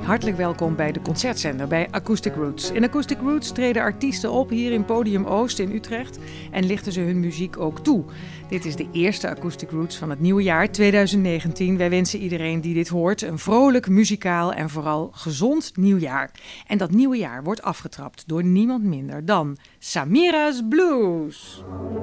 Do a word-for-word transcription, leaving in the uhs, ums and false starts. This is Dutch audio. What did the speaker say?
Hartelijk welkom bij de Concertzender bij Acoustic Roots. In Acoustic Roots treden artiesten op hier in Podium Oost in Utrecht en lichten ze hun muziek ook toe. Dit is de eerste Acoustic Roots van het nieuwe jaar twintig negentien. Wij wensen iedereen die dit hoort een vrolijk, muzikaal en vooral gezond nieuwjaar. En dat nieuwe jaar wordt afgetrapt door niemand minder dan Samira's Blues.